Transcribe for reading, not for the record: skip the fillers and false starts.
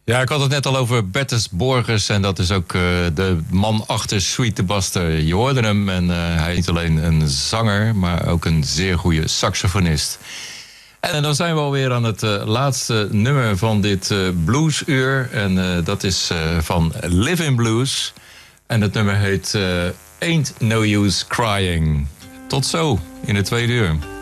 Ja, ik had het net al over Bertus Borgers. En dat is ook de man achter Sweet the Buster. Je hoorde hem en hij is niet alleen een zanger, maar ook een zeer goede saxofonist. En dan zijn we alweer aan het laatste nummer van dit bluesuur. En dat is van Living Blues. En het nummer heet Ain't No Use Crying. Tot zo in de tweede uur.